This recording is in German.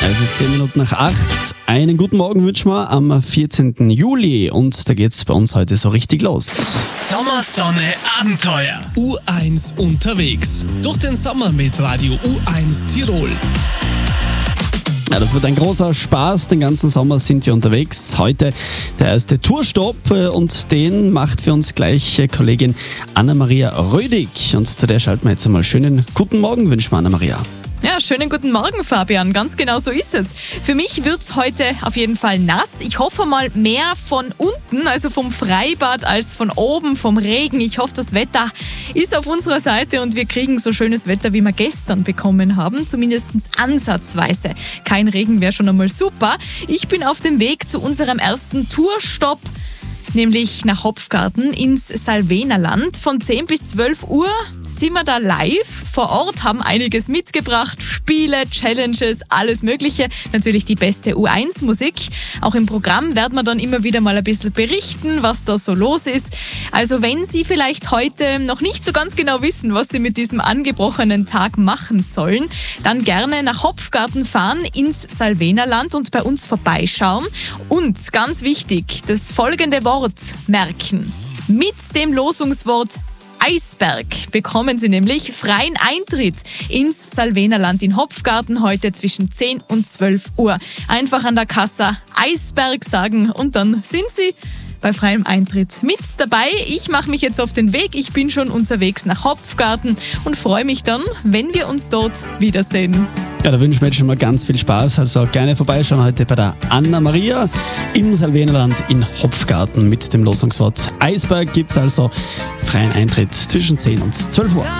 Es ist 10 Minuten nach 8. Einen guten Morgen wünschen wir am 14. Juli und da geht's bei uns heute so richtig los. Sommersonne Abenteuer. U1 unterwegs. Durch den Sommer mit Radio U1 Tirol. Ja, das wird ein großer Spaß. Den ganzen Sommer sind wir unterwegs. Heute der erste Tourstopp und den macht für uns gleich Kollegin Anna-Maria Rödig. Und zu der schalten wir jetzt einmal schönen guten Morgen wünschen wir, Anna-Maria. Ja, schönen guten Morgen, Fabian. Ganz genau so ist es. Für mich wird's heute auf jeden Fall nass. Ich hoffe mal mehr von unten, also vom Freibad, als von oben, vom Regen. Ich hoffe, das Wetter ist auf unserer Seite und wir kriegen so schönes Wetter, wie wir gestern bekommen haben. Zumindest ansatzweise. Kein Regen wäre schon einmal super. Ich bin auf dem Weg zu unserem ersten Tourstopp, nämlich nach Hopfgarten ins Salvenerland. Von 10 bis 12 Uhr sind wir da live vor Ort, haben einiges mitgebracht, Spiele, Challenges, alles Mögliche. Natürlich die beste U1-Musik. Auch im Programm werden wir dann immer wieder mal ein bisschen berichten, was da so los ist. Also wenn Sie vielleicht heute noch nicht so ganz genau wissen, was Sie mit diesem angebrochenen Tag machen sollen, dann gerne nach Hopfgarten fahren, ins Salvenerland und bei uns vorbeischauen. Und ganz wichtig, das folgende Wort merken. Mit dem Losungswort Eisberg bekommen Sie nämlich freien Eintritt ins Salvenerland in Hopfgarten heute zwischen 10 und 12 Uhr. Einfach an der Kasse Eisberg sagen und dann sind Sie bei freiem Eintritt mit dabei. Ich mache mich jetzt auf den Weg. Ich bin schon unterwegs nach Hopfgarten und freue mich dann, wenn wir uns dort wiedersehen. Ja, da wünschen wir jetzt schon mal ganz viel Spaß. Also gerne vorbeischauen heute bei der Anna-Maria im Salvenerland in Hopfgarten. Mit dem Losungswort Eisberg gibt es also freien Eintritt zwischen 10 und 12 Uhr.